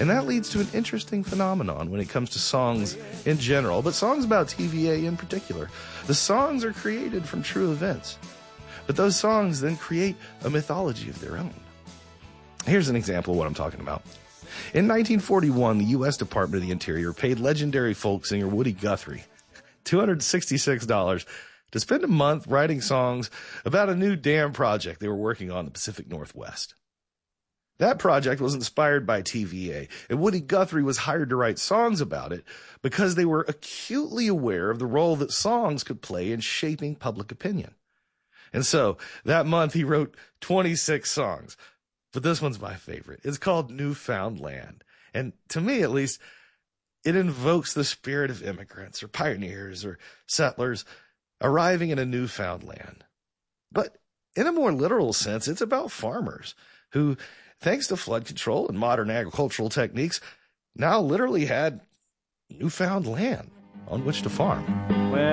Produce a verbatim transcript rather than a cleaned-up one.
And that leads to an interesting phenomenon when it comes to songs in general, but songs about T V A in particular. The songs are created from true events, but those songs then create a mythology of their own. Here's an example of what I'm talking about. In nineteen forty-one, the U S Department of the Interior paid legendary folk singer Woody Guthrie two hundred sixty-six dollars to spend a month writing songs about a new dam project they were working on in the Pacific Northwest. That project was inspired by T V A, and Woody Guthrie was hired to write songs about it because they were acutely aware of the role that songs could play in shaping public opinion. And so, that month he wrote twenty-six songs. But this one's my favorite. It's called New Found Land. And to me, at least, it invokes the spirit of immigrants or pioneers or settlers arriving in a newfound land. But in a more literal sense, it's about farmers who, thanks to flood control and modern agricultural techniques, now literally had newfound land on which to farm. Well,